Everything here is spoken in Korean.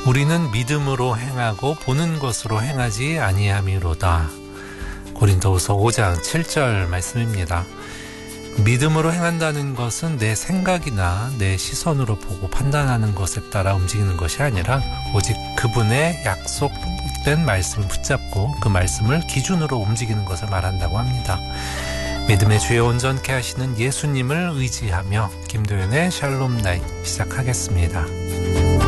우리는 믿음으로 행하고 보는 것으로 행하지 아니함이로다. 고린도후서 5장 7절 말씀입니다. 믿음으로 행한다는 것은 내 생각이나 내 시선으로 보고 판단하는 것에 따라 움직이는 것이 아니라 오직 그분의 약속된 말씀을 붙잡고 그 말씀을 기준으로 움직이는 것을 말한다고 합니다. 믿음의 주에 온전케 하시는 예수님을 의지하며 김도연의 샬롬 나잇 시작하겠습니다.